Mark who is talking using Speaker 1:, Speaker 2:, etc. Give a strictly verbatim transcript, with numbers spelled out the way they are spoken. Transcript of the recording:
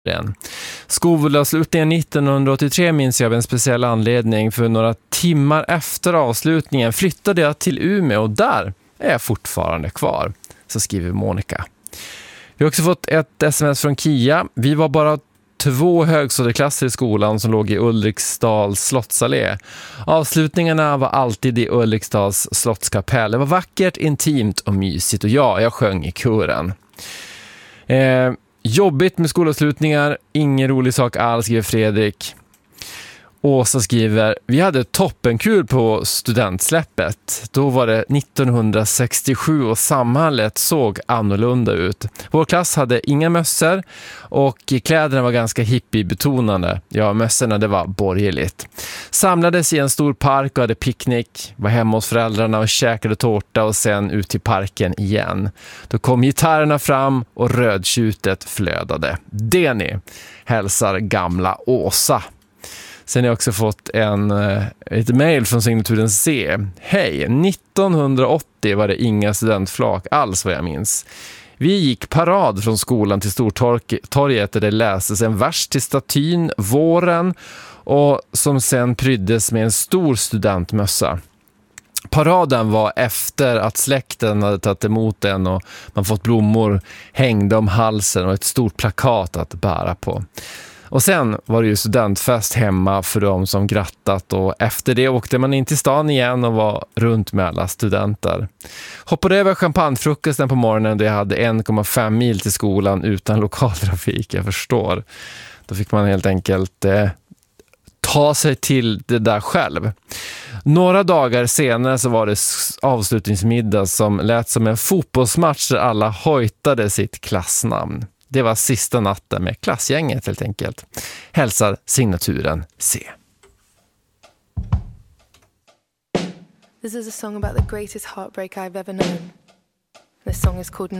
Speaker 1: Skolavslutningen nittonhundraåttiotre minns jag av en speciell anledning. För några timmar efter avslutningen flyttade jag till Umeå och där är jag fortfarande kvar. Så skriver Monica. Vi har också fått ett sms från Kia. Vi var bara två högstadieklasser i skolan som låg i Ulriksdals slottsallé. Avslutningarna var alltid i Ulriksdals slottskapell. Det var vackert, intimt och mysigt och ja, jag sjöng i kören. Eh, jobbigt med skolavslutningar, ingen rolig sak alls, skriver Fredrik. Åsa skriver, vi hade toppenkul på studentsläppet. Då var det nittonhundrasextiosju och samhället såg annorlunda ut. Vår klass hade inga mössor och kläderna var ganska hippiebetonande. Ja, mössorna det var borgerligt. Samlades i en stor park och hade picknick. Var hemma hos föräldrarna och käkade tårta och sen ut till parken igen. Då kom gitarrerna fram och rödtjutet flödade. Det ni hälsar gamla Åsa. Sen har jag också fått en, ett mejl från signaturen C. Hej, nittonhundraåttio var det inga studentflak alls vad jag minns. Vi gick parad från skolan till Stortorget där det läses en vers till statyn Våren och som sen pryddes med en stor studentmössa. Paraden var efter att släkten hade tagit emot den och man fått blommor hängda om halsen och ett stort plakat att bära på. Och sen var det ju studentfest hemma för de som grattat och efter det åkte man in till stan igen och var runt med alla studenter. Hoppade över champagnefrukosten på morgonen där jag hade en komma fem mil till skolan utan lokaltrafik, jag förstår. Då fick man helt enkelt eh, ta sig till det där själv. Några dagar senare så var det avslutningsmiddag som lät som en fotbollsmatch där alla hojtade sitt klassnamn. Det var sista natten med klassgänget helt enkelt. Hälsar signaturen C.
Speaker 2: This is a song about the greatest heartbreak I've ever known. This song is called